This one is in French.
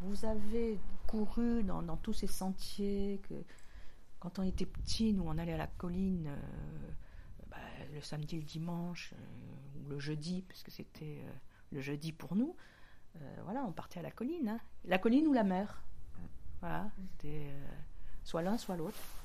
vous avez couru dans tous ces sentiers que quand on était petit, nous on allait à la colline le samedi, le dimanche ou le jeudi, parce que c'était le jeudi pour nous. On partait à la colline, hein. La colline ou la mer. Voilà, c'était soit l'un soit l'autre.